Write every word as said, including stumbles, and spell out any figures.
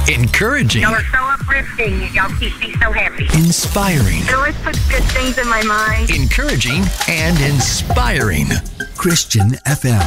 Encouraging. Y'all are so uplifting. Y'all keep me so happy. Inspiring. It always puts good things in my mind. Encouraging and inspiring. Christian F M.